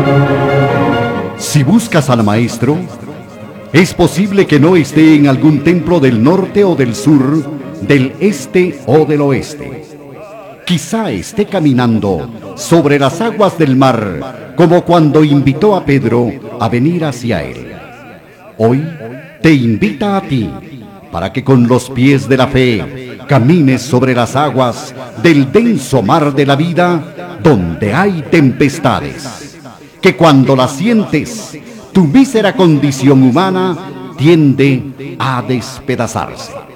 Si buscas al Maestro, es posible que no esté en algún templo del norte o del sur, del este o del oeste. Quizá esté caminando sobre las aguas del mar, como cuando invitó a Pedro a venir hacia él. Hoy te invita a ti, para que con los pies de la fe camines sobre las aguas del denso mar de la vida, donde hay tempestades, que cuando las sientes, tu mísera condición humana tiende a despedazarse.